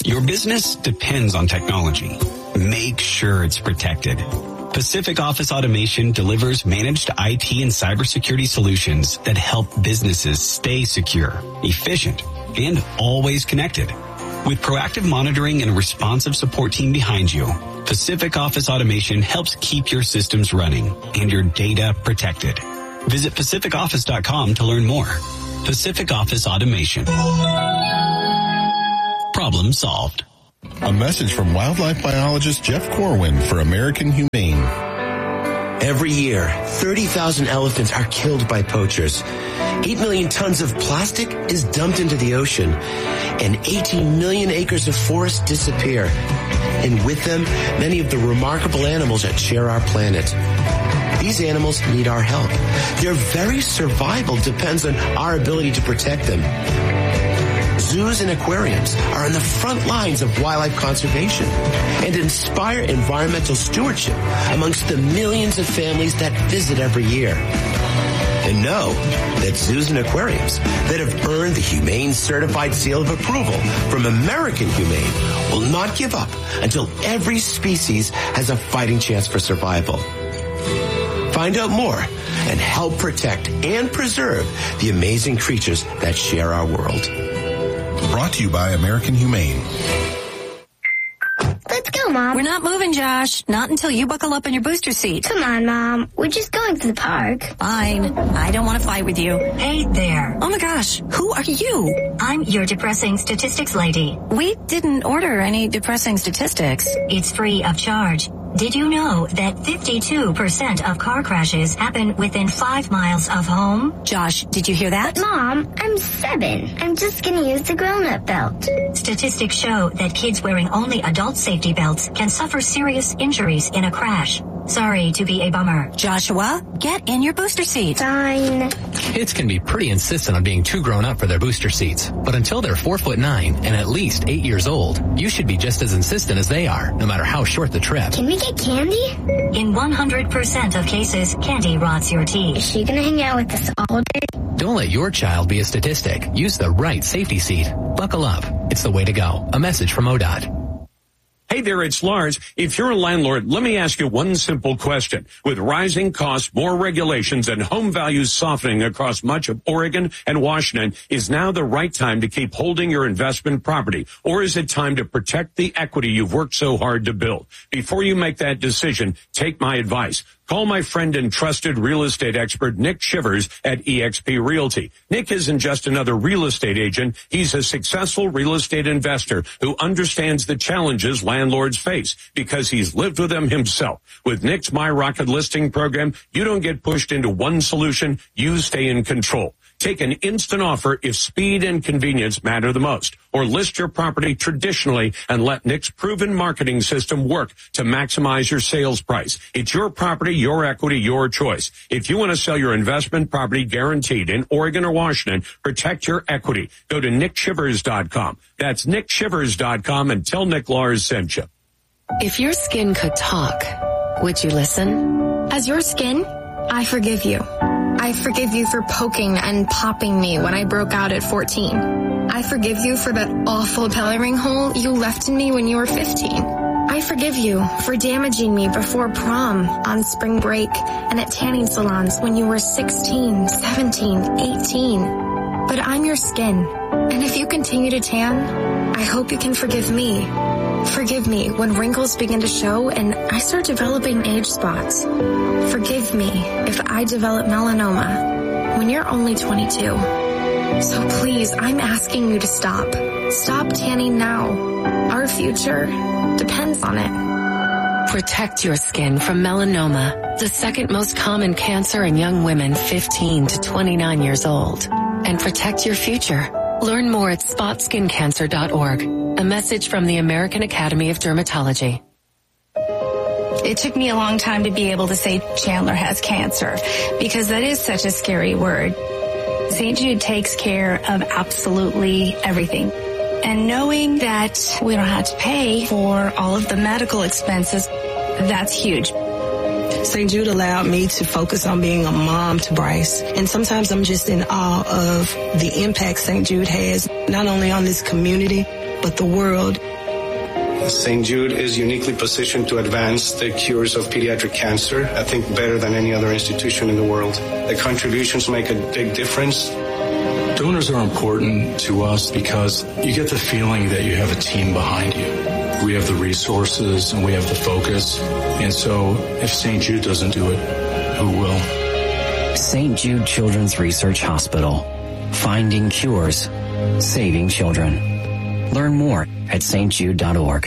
Your business depends on technology. Make sure it's protected. Pacific Office Automation delivers managed IT and cybersecurity solutions that help businesses stay secure, efficient, and always connected. With proactive monitoring and a responsive support team behind you, Pacific Office Automation helps keep your systems running and your data protected. Visit PacificOffice.com to learn more. Pacific Office Automation. Problem solved. A message from wildlife biologist Jeff Corwin for American Humane. Every year, 30,000 elephants are killed by poachers. 8 million tons of plastic is dumped into the ocean, and 18 million acres of forest disappear. And with them, many of the remarkable animals that share our planet. These animals need our help. Their very survival depends on our ability to protect them. Zoos and aquariums are on the front lines of wildlife conservation and inspire environmental stewardship amongst the millions of families that visit every year. And know that zoos and aquariums that have earned the Humane Certified Seal of Approval from American Humane will not give up until every species has a fighting chance for survival. Find out more and help protect and preserve the amazing creatures that share our world. Brought to you by American Humane. Let's go, Mom. We're not moving, Josh. Not until you buckle up in your booster seat. Come on, Mom. We're just going to the park. Fine. I don't want to fight with you. Hey there. Oh my gosh. Who are you? I'm your depressing statistics lady. We didn't order any depressing statistics. It's free of charge. Did you know that 52% of car crashes happen within 5 miles of home? Josh, did you hear that? Mom, I'm 7. I'm just going to use the grown-up belt. Statistics show that kids wearing only adult safety belts can suffer serious injuries in a crash. Sorry to be a bummer. Joshua, get in your booster seat. Fine. Kids can be pretty insistent on being too grown up for their booster seats. But until they're 4'9" and at least 8 years old, you should be just as insistent as they are, no matter how short the trip. Can we get candy? In 100% of cases, candy rots your teeth. Is she going to hang out with us all day? Don't let your child be a statistic. Use the right safety seat. Buckle up. It's the way to go. A message from ODOT. Hey there, it's Lars. If you're a landlord, let me ask you one simple question. With rising costs, more regulations, and home values softening across much of Oregon and Washington, is now the right time to keep holding your investment property? Or is it time to protect the equity you've worked so hard to build? Before you make that decision, take my advice. Call my friend and trusted real estate expert, Nick Shivers at eXp Realty. Nick isn't just another real estate agent. He's a successful real estate investor who understands the challenges landlords face because he's lived with them himself. With Nick's My Rocket listing program, you don't get pushed into one solution. You stay in control. Take an instant offer if speed and convenience matter the most, or list your property traditionally and let Nick's proven marketing system work to maximize your sales price. It's your property, your equity, your choice. If you want to sell your investment property guaranteed in Oregon or Washington, protect your equity. Go to nickshivers.com. That's nickshivers.com and tell Nick Lars sent you. If your skin could talk, would you listen? As your skin, I forgive you. I forgive you for poking and popping me when I broke out at 14. I forgive you for that awful coloring hole you left in me when you were 15. I forgive you for damaging me before prom, on spring break, and at tanning salons when you were 16, 17, 18. But I'm your skin, and if you continue to tan, I hope you can forgive me. Forgive me when wrinkles begin to show and I start developing age spots. Forgive me if I develop melanoma when you're only 22. So please, I'm asking you to stop. Stop tanning now. Our future depends on it. Protect your skin from melanoma, the second most common cancer in young women 15 to 29 years old. And protect your future. Learn more at spotskincancer.org. A message from the American Academy of Dermatology. It took me a long time to be able to say Chandler has cancer because that is such a scary word. St. Jude takes care of absolutely everything. And knowing that we don't have to pay for all of the medical expenses, that's huge. St. Jude allowed me to focus on being a mom to Bryce. And sometimes I'm just in awe of the impact St. Jude has, not only on this community, but the world St. Jude is uniquely positioned to advance the cures of pediatric cancer, I think better than any other institution in the world. The contributions make a big difference. Donors are important to us because you get the feeling that you have a team behind you. We have the resources and we have the focus. And so if St. Jude doesn't do it, who will? St. Jude Children's Research Hospital. Finding cures. Saving children. Learn more at stjude.org.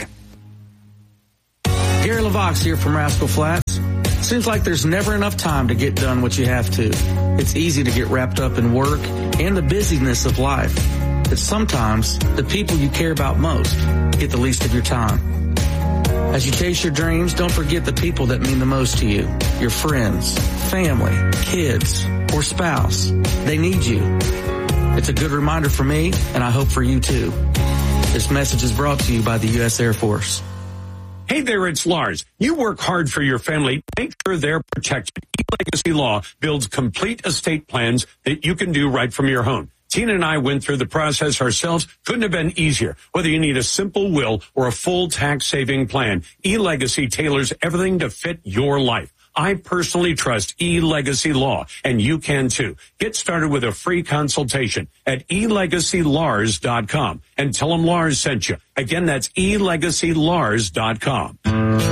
Gary LaVox here from Rascal Flatts. Seems like there's never enough time to get done what you have to. It's easy to get wrapped up in work and the busyness of life. But sometimes the people you care about most get the least of your time. As you chase your dreams, don't forget the people that mean the most to you. Your friends, family, kids, or spouse. They need you. It's a good reminder for me, and I hope for you too. This message is brought to you by the U.S. Air Force. Hey there, it's Lars. You work hard for your family. Make sure they're protected. eLegacy Law builds complete estate plans that you can do right from your home. Tina and I went through the process ourselves. Couldn't have been easier. Whether you need a simple will or a full tax-saving plan, eLegacy tailors everything to fit your life. I personally trust eLegacy Law, and you can too. Get started with a free consultation at elegacylars.com and tell them Lars sent you. Again, that's elegacylars.com.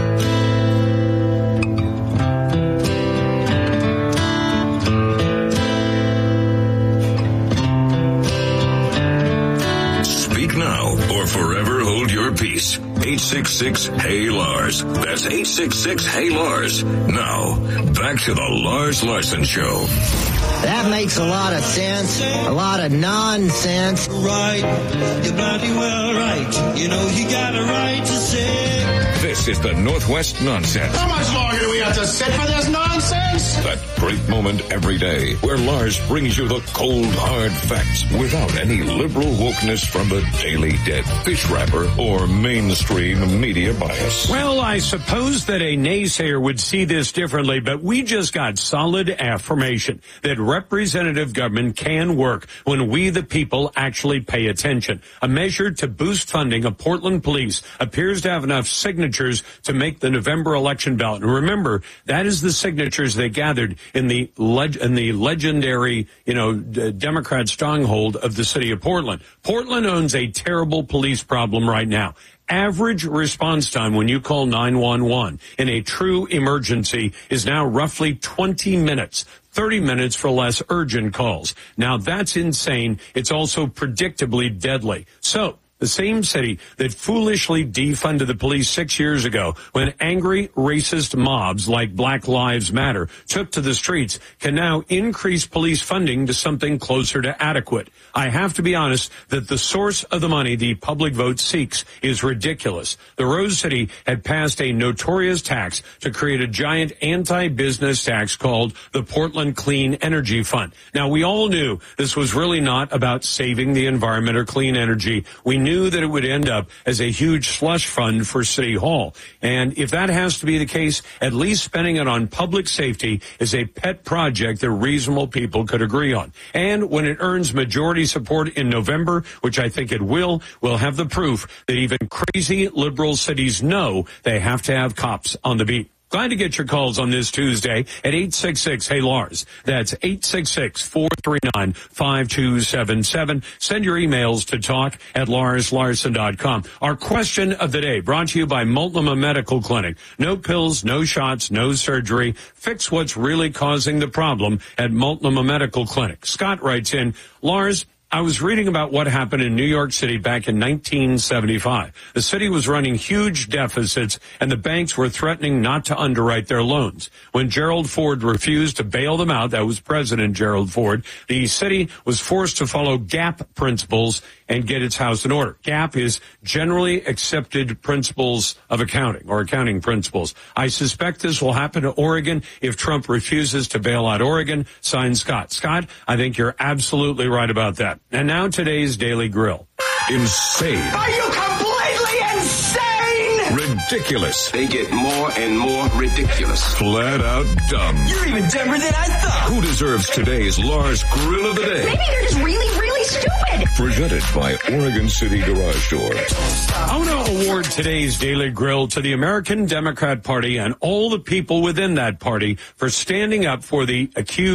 Speak now or forever hold your peace. 866-HEY-LARS. That's 866-HEY-LARS. Now, back to the Lars Larson Show. That makes a lot of sense. A lot of nonsense. Right. You're bloody well right. You know you got a right to say. This is the Northwest Nonsense. How much longer do we have to sit for this nonsense? That great moment every day where Lars brings you the cold, hard facts without any liberal wokeness from the Daily Dead, fish wrapper, or mainstream media bias. Well, I suppose that a naysayer would see this differently, but we just got solid affirmation that representative government can work when we, the people, actually pay attention. A measure to boost funding of Portland police appears to have enough signatures to make the November election ballot. And remember, that is the signatures they gathered in the legendary, Democrat stronghold of the city of Portland. Portland owns a terrible police problem right now. Average response time when you call 911 in a true emergency is now roughly 20 minutes. 30 minutes for less urgent calls. Now that's insane. It's also predictably deadly. So, the same city that foolishly defunded the police 6 years ago when angry racist mobs like Black Lives Matter took to the streets can now increase police funding to something closer to adequate. I have to be honest that the source of the money the public vote seeks is ridiculous. The Rose City had passed a notorious tax to create a giant anti-business tax called the Portland Clean Energy Fund. Now, we all knew this was really not about saving the environment or clean energy. We knew that it would end up as a huge slush fund for City Hall. And if that has to be the case, at least spending it on public safety is a pet project that reasonable people could agree on. And when it earns majority support in November, which I think it will, we'll have the proof that even crazy liberal cities know they have to have cops on the beat. Glad to get your calls on this Tuesday at 866-HEY-LARS. That's 866-439-5277. Send your emails to talk@LarsLarson.com. Our question of the day brought to you by Multnomah Medical Clinic. No pills, no shots, no surgery. Fix what's really causing the problem at Multnomah Medical Clinic. Scott writes in, Lars, I was reading about what happened in New York City back in 1975. The city was running huge deficits, and the banks were threatening not to underwrite their loans. When Gerald Ford refused to bail them out, that was President Gerald Ford, the city was forced to follow GAAP principles and get its house in order. GAAP is generally accepted principles of accounting, or accounting principles. I suspect this will happen to Oregon if Trump refuses to bail out Oregon. Signed, Scott. Scott, I think you're absolutely right about that. And now today's Daily Grill. Insane. Are you completely insane? Ridiculous. They get more and more ridiculous. Flat out dumb. You're even dumber than I thought. Who deserves today's Lars Grill of the Day? Maybe they're just really, really stupid. Presented by Oregon City Garage Door. I want to award today's Daily Grill to the American Democrat Party and all the people within that party for standing up for the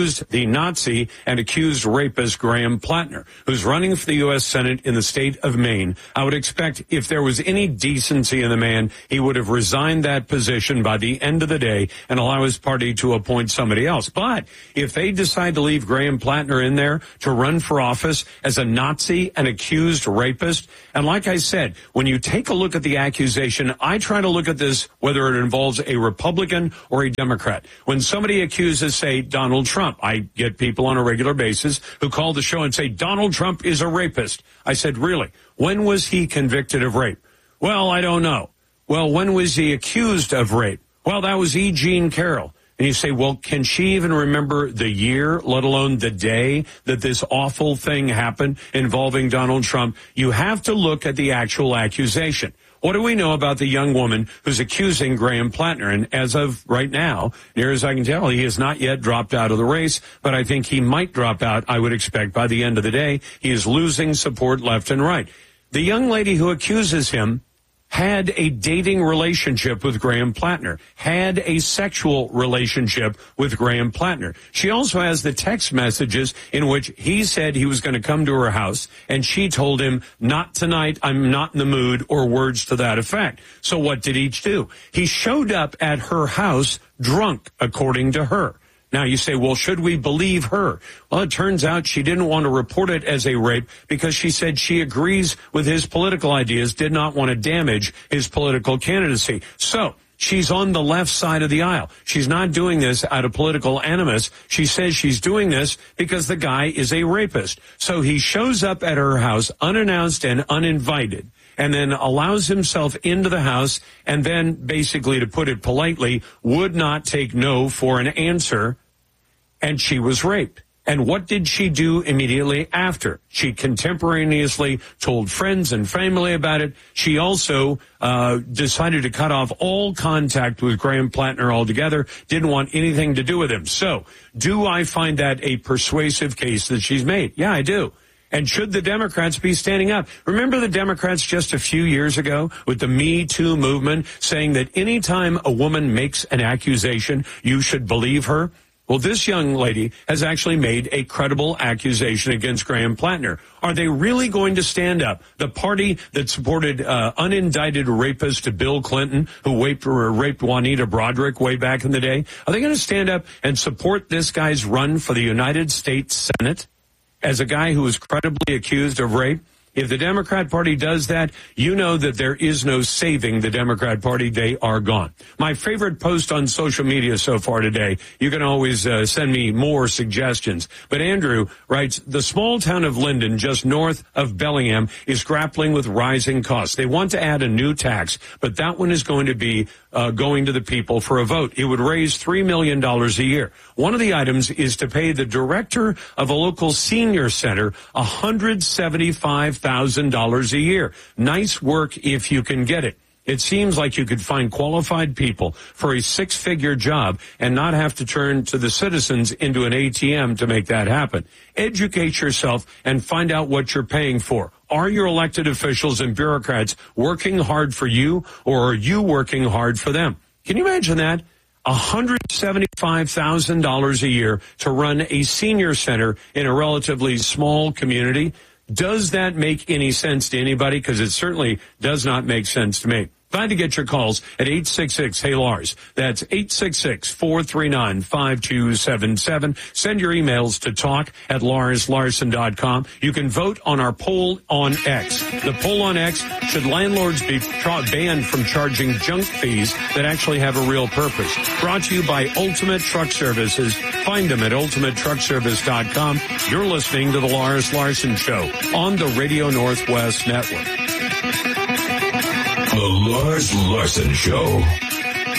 Nazi and accused rapist Graham Plattner, who's running for the U.S. Senate in the state of Maine. I would expect if there was any decency in the man, he would have resigned that position by the end of the day and allow his party to appoint somebody else. But if they decide to leave Graham Plattner in there to run for office as a Nazi and accused rapist, and like I said, when you take a look at the accusation, I try to look at this whether it involves a Republican or a Democrat. When somebody accuses, say, Donald Trump, I get people on a regular basis who call the show and say, Donald Trump is a rapist. I said, really? When was he convicted of rape? Well, I don't know. Well, when was he accused of rape? Well, that was E. Jean Carroll. And you say, well, can she even remember the year, let alone the day that this awful thing happened involving Donald Trump? You have to look at the actual accusation. What do we know about the young woman who's accusing Graham Plattner? And as of right now, near as I can tell, he has not yet dropped out of the race, but I think he might drop out, I would expect, by the end of the day. He is losing support left and right. The young lady who accuses him had a dating relationship with Graham Plattner, had a sexual relationship with Graham Plattner. She also has the text messages in which he said he was going to come to her house, and she told him, not tonight, I'm not in the mood, or words to that effect. So what did each do? He showed up at her house drunk, according to her. Now, you say, well, should we believe her? Well, it turns out she didn't want to report it as a rape because she said she agrees with his political ideas, did not want to damage his political candidacy. So she's on the left side of the aisle. She's not doing this out of political animus. She says she's doing this because the guy is a rapist. So he shows up at her house unannounced and uninvited, and then allows himself into the house, and then, basically, to put it politely, would not take no for an answer, and she was raped. And what did she do immediately after? She contemporaneously told friends and family about it. She also decided to cut off all contact with Graham Plattner altogether, didn't want anything to do with him. So, do I find that a persuasive case that she's made? Yeah, I do. And should the Democrats be standing up? Remember the Democrats just a few years ago with the Me Too movement saying that anytime a woman makes an accusation, you should believe her? Well, this young lady has actually made a credible accusation against Graham Plattner. Are they really going to stand up? The party that supported unindicted rapist Bill Clinton, who raped Juanita Broderick way back in the day, are they going to stand up and support this guy's run for the United States Senate as a guy who is credibly accused of rape? If the Democrat Party does that, you know that there is no saving the Democrat Party. They are gone. My favorite post on social media so far today, you can always send me more suggestions. But Andrew writes, the small town of Linden, just north of Bellingham, is grappling with rising costs. They want to add a new tax, but that one is going to be going to the people for a vote. It would raise $3 million a year. One of the items is to pay the director of a local senior center $175,000 a year. Nice work if you can get it. It seems like you could find qualified people for a six-figure job and not have to turn to the citizens into an ATM to make that happen. Educate yourself and find out what you're paying for. Are your elected officials and bureaucrats working hard for you, or are you working hard for them? Can you imagine that? $175,000 a year to run a senior center in a relatively small community. Does that make any sense to anybody? Because it certainly does not make sense to me. Glad to get your calls at 866-HEY-LARS. That's 866-439-5277. Send your emails to talk@LarsLarson.com. You can vote on our poll on X. The poll on X, should landlords be banned from charging junk fees that actually have a real purpose? Brought to you by Ultimate Truck Services. Find them at ultimatetruckservice.com. You're listening to the Lars Larson Show on the Radio Northwest Network. The Lars Larson Show.